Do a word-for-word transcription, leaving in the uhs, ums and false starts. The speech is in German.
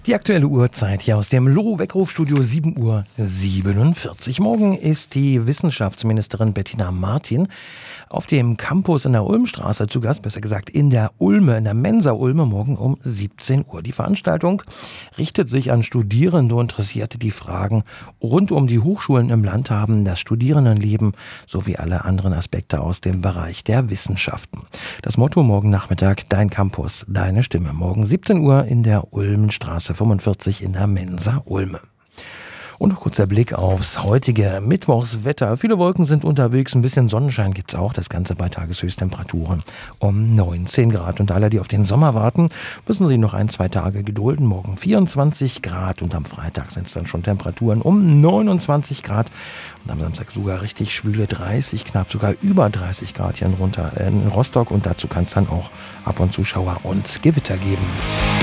Die aktuelle Uhrzeit hier aus dem Lo-Weckrufstudio sieben Uhr siebenundvierzig. Morgen ist die Wissenschaftsministerin Bettina Martin auf dem Campus in der Ulmstraße zu Gast, besser gesagt in der Ulme, in der Mensa Ulme, morgen um siebzehn Uhr. Die Veranstaltung richtet sich an Studierende und Interessierte, die Fragen rund um die Hochschulen im Land haben, das Studierendenleben sowie alle anderen Aspekte aus dem Bereich der Wissenschaften. Das Motto morgen Nachmittag: Dein Campus, deine Stimme. Morgen siebzehn Uhr in der Ulmenstraße fünfundvierzig in der Mensa Ulme. Und noch kurzer Blick aufs heutige Mittwochswetter. Viele Wolken sind unterwegs, ein bisschen Sonnenschein gibt's auch. Das Ganze bei Tageshöchsttemperaturen um neunzehn Grad. Und alle, die auf den Sommer warten, müssen sich noch ein, zwei Tage gedulden. Morgen vierundzwanzig Grad und am Freitag sind es dann schon Temperaturen um neunundzwanzig Grad. Und am Samstag sogar richtig schwüle dreißig, knapp sogar über dreißig Grad hier in, runter, äh, in Rostock. Und dazu kann es dann auch ab und zu Schauer und Gewitter geben.